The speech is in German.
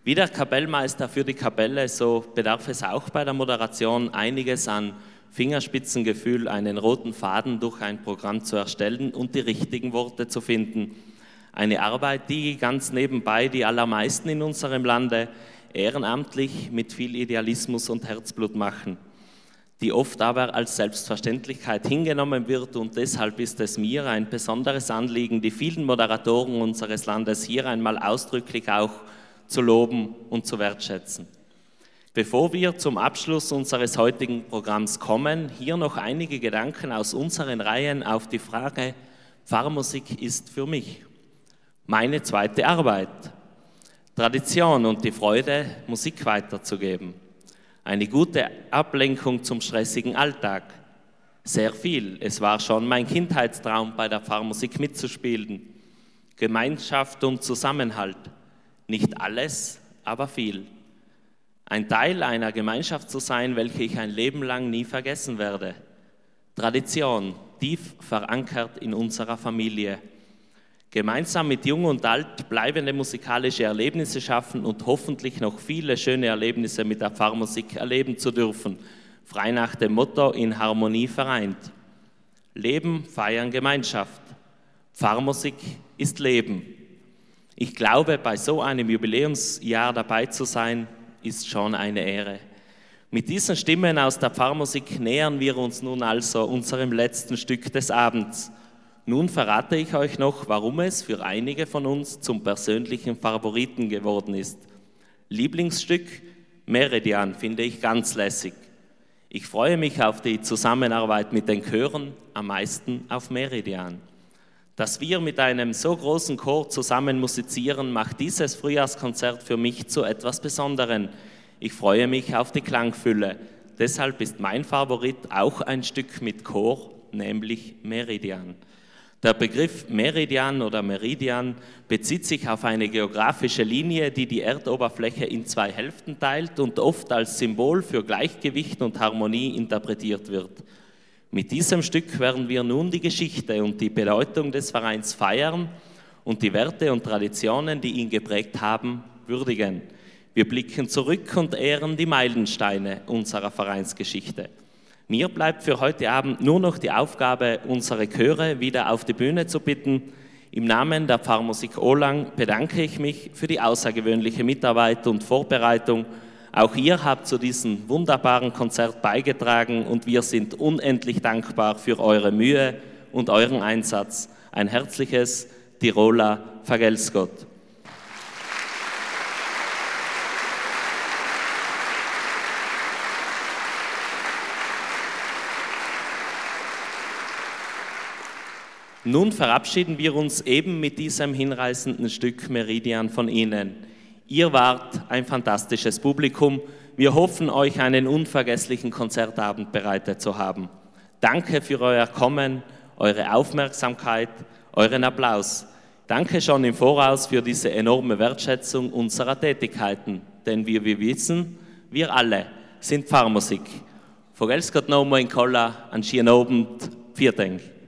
Wie der Kapellmeister für die Kapelle, so bedarf es auch bei der Moderation einiges an Fingerspitzengefühl, einen roten Faden durch ein Programm zu erstellen und die richtigen Worte zu finden. Eine Arbeit, die ganz nebenbei die allermeisten in unserem Lande ehrenamtlich mit viel Idealismus und Herzblut machen, die oft aber als Selbstverständlichkeit hingenommen wird, und deshalb ist es mir ein besonderes Anliegen, die vielen Moderatoren unseres Landes hier einmal ausdrücklich auch zu loben und zu wertschätzen. Bevor wir zum Abschluss unseres heutigen Programms kommen, hier noch einige Gedanken aus unseren Reihen auf die Frage: Pfarrmusik ist für mich meine zweite Arbeit. Tradition und die Freude, Musik weiterzugeben. Eine gute Ablenkung zum stressigen Alltag. Sehr viel. Es war schon mein Kindheitstraum, bei der Pfarrmusik mitzuspielen. Gemeinschaft und Zusammenhalt. Nicht alles, aber viel. Ein Teil einer Gemeinschaft zu sein, welche ich ein Leben lang nie vergessen werde. Tradition, tief verankert in unserer Familie. Gemeinsam mit Jung und Alt bleibende musikalische Erlebnisse schaffen und hoffentlich noch viele schöne Erlebnisse mit der Pfarrmusik erleben zu dürfen. Frei nach dem Motto: in Harmonie vereint. Leben, Feiern, Gemeinschaft. Pfarrmusik ist Leben. Ich glaube, bei so einem Jubiläumsjahr dabei zu sein, ist schon eine Ehre. Mit diesen Stimmen aus der Pfarrmusik nähern wir uns nun also unserem letzten Stück des Abends. Nun verrate ich euch noch, warum es für einige von uns zum persönlichen Favoriten geworden ist. Lieblingsstück Meridian finde ich ganz lässig. Ich freue mich auf die Zusammenarbeit mit den Chören, am meisten auf Meridian. Dass wir mit einem so großen Chor zusammen musizieren, macht dieses Frühjahrskonzert für mich zu etwas Besonderem. Ich freue mich auf die Klangfülle. Deshalb ist mein Favorit auch ein Stück mit Chor, nämlich Meridian. Der Begriff Meridian oder Meridian bezieht sich auf eine geografische Linie, die die Erdoberfläche in zwei Hälften teilt und oft als Symbol für Gleichgewicht und Harmonie interpretiert wird. Mit diesem Stück werden wir nun die Geschichte und die Bedeutung des Vereins feiern und die Werte und Traditionen, die ihn geprägt haben, würdigen. Wir blicken zurück und ehren die Meilensteine unserer Vereinsgeschichte. Mir bleibt für heute Abend nur noch die Aufgabe, unsere Chöre wieder auf die Bühne zu bitten. Im Namen der Pfarrmusik Ohlang bedanke ich mich für die außergewöhnliche Mitarbeit und Vorbereitung. Auch ihr habt zu diesem wunderbaren Konzert beigetragen und wir sind unendlich dankbar für eure Mühe und euren Einsatz. Ein herzliches Tiroler Vergelt's Gott. Nun verabschieden wir uns eben mit diesem hinreißenden Stück Meridian von Ihnen. Ihr wart ein fantastisches Publikum. Wir hoffen, euch einen unvergesslichen Konzertabend bereitet zu haben. Danke für euer Kommen, eure Aufmerksamkeit, euren Applaus. Danke schon im Voraus für diese enorme Wertschätzung unserer Tätigkeiten. Denn wie wir wissen, wir alle sind Pfarrmusik. Vergelt's Gott nochmal in Kolla, an schönen Abend, vielen Dank.